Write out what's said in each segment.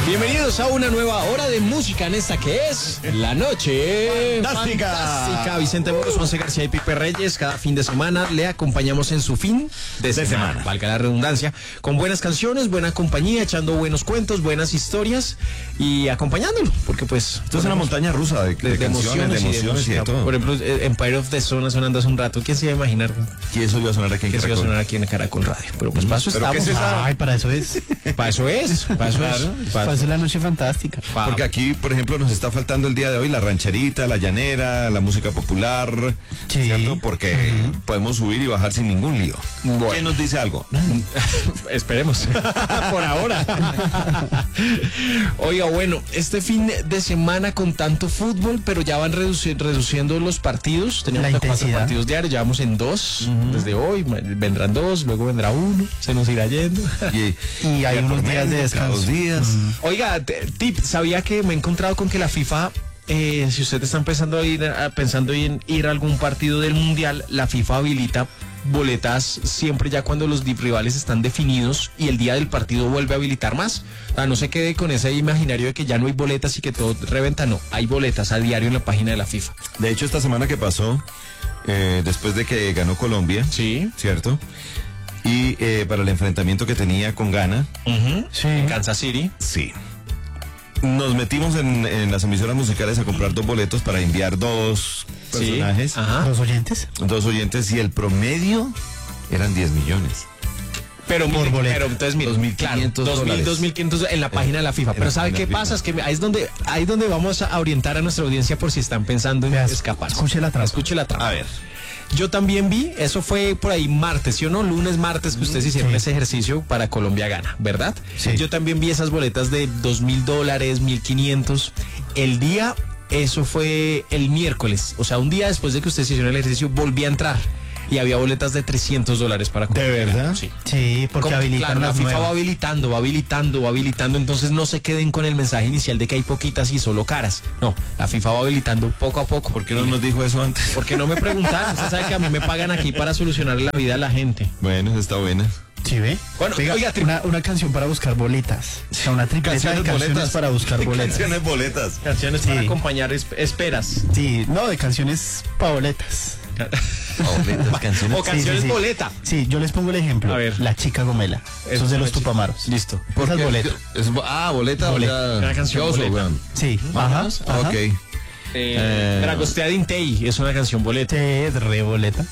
Bienvenidos a una nueva hora de música en esta que es La Noche Fantástica. Vicente Moros, José García y Pipe Reyes. Cada fin de semana le acompañamos en su fin de semana, valga la redundancia, con buenas canciones, buena compañía, echando buenos cuentos, buenas historias y acompañándolo, porque pues... Esto es una montaña rusa de canciones, de emociones y de todo. Por ejemplo, Empire of the Sun sonando hace un rato. ¿Quién se iba a imaginar que eso iba a sonar aquí en Caracol? Que eso iba a sonar aquí en Caracol Radio. Pero pues para eso estamos. ¿Qué es esa? Ay, para eso es. Para eso es. Para eso es La Noche Fantástica. Porque aquí, por ejemplo, nos está faltando el día de hoy la rancherita, la llanera, la música popular, sí, ¿cierto? Porque podemos subir y bajar sin ningún lío. Bueno. ¿Quién nos dice algo? Esperemos. Por ahora. Oiga, bueno, este fin de semana con tanto fútbol, pero ya van reduciendo los partidos. Teníamos 4 partidos diarios, ya vamos en 2. Desde hoy vendrán 2, luego vendrá 1, se nos irá yendo. Y hay unos días de descanso. 2 días. Oiga, tip, ¿sabía que me he encontrado con que la FIFA, si usted está pensando en ir a algún partido del Mundial, la FIFA habilita boletas siempre ya cuando los rivales están definidos y el día del partido vuelve a habilitar más? O sea, no se quede con ese imaginario de que ya no hay boletas y que todo reventa. No, hay boletas a diario en la página de la FIFA. De hecho, esta semana que pasó, después de que ganó Colombia, sí, ¿cierto? Y para el enfrentamiento que tenía con Ghana, sí, en Kansas City, sí, nos metimos en las emisoras musicales a comprar 2 boletos para enviar 2 personajes, 2 oyentes, 2 oyentes, y el promedio eran 10 millones. Pero por boleto. Pero entonces, mire, 2.500 dólares. 2.500 en la página de la FIFA. Pero ¿sabe qué pasa? Es que ahí es donde vamos a orientar a nuestra audiencia por si están pensando en escapar. Escuche la trampa. A ver. Yo también vi, eso fue por ahí martes, ¿sí o no? Lunes, martes, que ustedes hicieron ese ejercicio para Colombia Gana, ¿verdad? Sí. Yo también vi esas boletas de $2.000, 1.500. El día, eso fue el miércoles. O sea, un día después de que ustedes hicieron el ejercicio, volví a entrar. Y había boletas de $300 para comprar. ¿De verdad? Sí. Sí, porque habilitan claro, la FIFA nuevas. va habilitando, entonces no se queden con el mensaje inicial de que hay poquitas y solo caras. No, la FIFA va habilitando poco a poco. ¿Por qué no nos dijo eso antes? Porque no me preguntaron, usted sabe que a mí me pagan aquí para solucionar la vida a la gente. Bueno, está buena. ¿Sí ve? Bueno, oiga, una canción para buscar boletas. O sea, una tripleta de canciones para buscar boletas. Canciones para acompañar esperas. Sí, no, de canciones para boletas. Canciones. O canciones sí. boleta. Sí, yo les pongo el ejemplo. A ver. La Chica Gomela. Eso es de los Tupamaros. Listo. Esa es boleta. Boleta. Una canción boleta. Sí, ajá. Ok. Dragostea Dintei es una canción boleta. Es re boleta.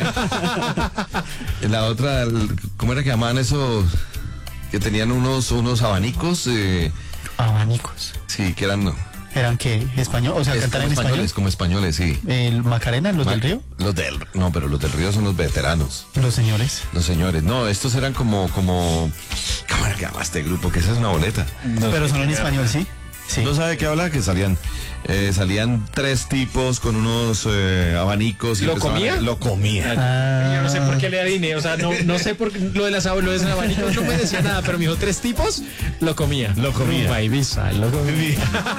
La otra, ¿cómo era que llamaban eso? Que tenían unos abanicos. Abanicos. Sí, que eran... ¿Eran qué? ¿Español? O sea, cantar en español. Como españoles, sí. ¿El Macarena, los del Río? No, pero los del Río son los veteranos. Los señores. Los señores. No, estos eran como... ¿Cómo era que llama este grupo? Que esa es una boleta. No, pero son en español, ¿sí? Sí. ¿No sabe qué habla? Que salían 3 tipos con unos abanicos. Y ¿Lo comía? Lo comía. Yo no sé por qué le adiviné, o sea, no sé por qué lo de las abanicos no me decía nada, pero me dijo 3 tipos, lo comía. Lo comía. Lo comía.